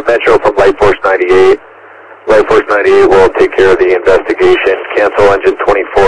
Metro from Light Force 98. Light Force 98 will take care of the investigation. Cancel engine 24.